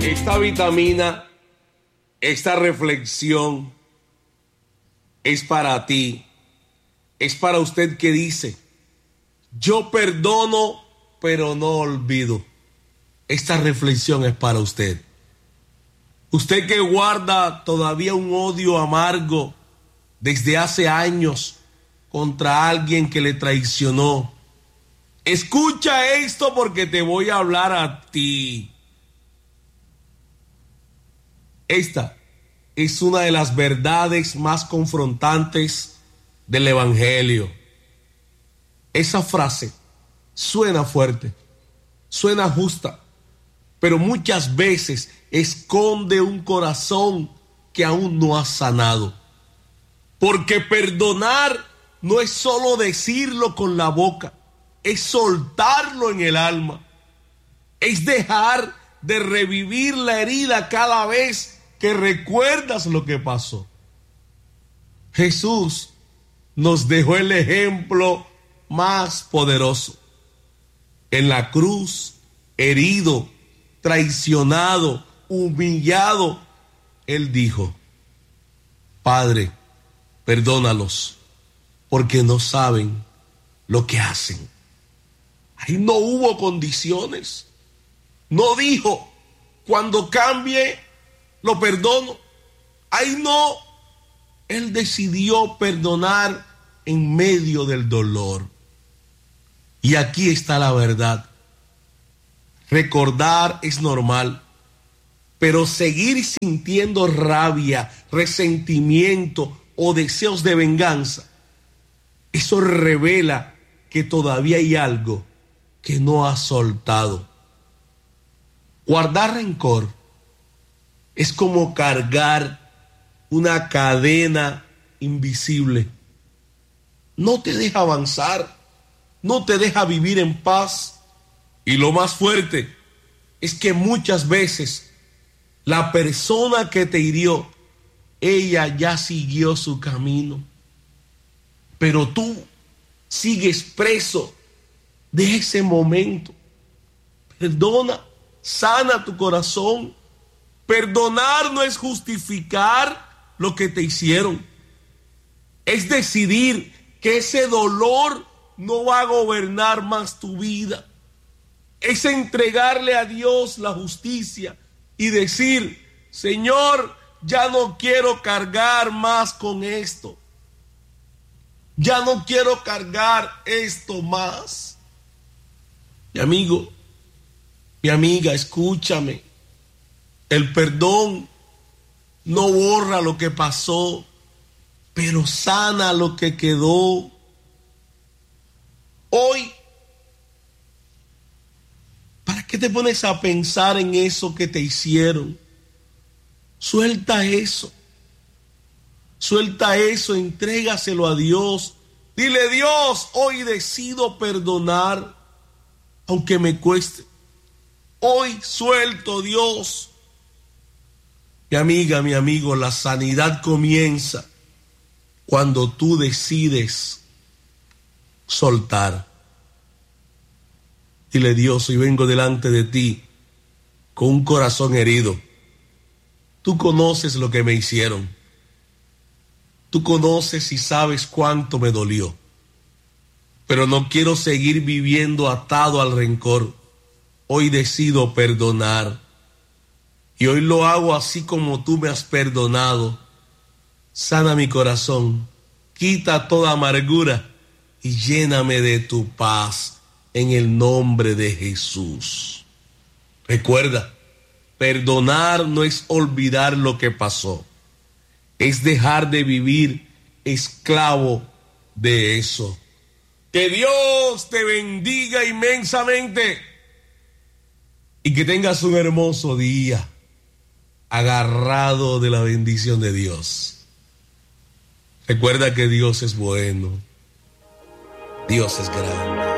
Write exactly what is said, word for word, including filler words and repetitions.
Esta vitamina, esta reflexión es para ti, es para usted que dice, yo perdono, pero no olvido. Esta reflexión es para usted. Usted que guarda todavía un odio amargo desde hace años contra alguien que le traicionó. Escucha esto porque te voy a hablar a ti. Esta es una de las verdades más confrontantes del Evangelio. Esa frase suena fuerte, suena justa, pero muchas veces esconde un corazón que aún no ha sanado. Porque perdonar no es solo decirlo con la boca, es soltarlo en el alma, es dejar de revivir la herida cada vez que recuerdas lo que pasó. Jesús nos dejó el ejemplo más poderoso. En la cruz, herido, traicionado, humillado, Él dijo, Padre, perdónalos, porque no saben lo que hacen. Ahí no hubo condiciones. No dijo, cuando cambie, lo perdono. Ahí no. Él decidió perdonar en medio del dolor. Y aquí está la verdad. Recordar es normal, pero seguir sintiendo rabia, resentimiento o deseos de venganza, eso revela que todavía hay algo que no has soltado. Guardar rencor es como cargar una cadena invisible. No te deja avanzar, no te deja vivir en paz. Y lo más fuerte es que muchas veces la persona que te hirió, ella ya siguió su camino. Pero tú sigues preso de ese momento. Perdona, sana tu corazón. Perdonar no es justificar lo que te hicieron. Es decidir que ese dolor no va a gobernar más tu vida. Es entregarle a Dios la justicia y decir, Señor, ya no quiero cargar más con esto. Ya no quiero cargar esto más. Mi amigo, mi amiga, escúchame. El perdón no borra lo que pasó, pero sana lo que quedó. Hoy, ¿para qué te pones a pensar en eso que te hicieron? Suelta eso. Suelta eso, entrégaselo a Dios. Dile, Dios, hoy decido perdonar, aunque me cueste. Hoy suelto, Dios. Mi amiga, mi amigo, la sanidad comienza cuando tú decides soltar. Dile, Dios, hoy vengo delante de ti con un corazón herido. Tú conoces lo que me hicieron. Tú conoces y sabes cuánto me dolió. Pero no quiero seguir viviendo atado al rencor. Hoy decido perdonar. Y hoy lo hago así como tú me has perdonado. Sana mi corazón, quita toda amargura y lléname de tu paz en el nombre de Jesús. Recuerda, perdonar no es olvidar lo que pasó, es dejar de vivir esclavo de eso. Que Dios te bendiga inmensamente y que tengas un hermoso día, agarrado de la bendición de Dios. Recuerda que Dios es bueno, Dios es grande.